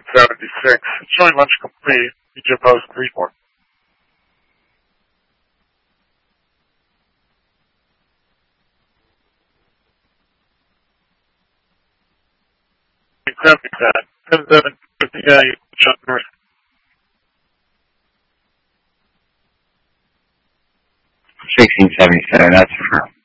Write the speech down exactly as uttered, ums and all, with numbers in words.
seventy-six. It's showing lunch complete. E J Post three four. Accepting that. seven seven fifty, yeah, you shut north. sixteen seventy-seven, that's for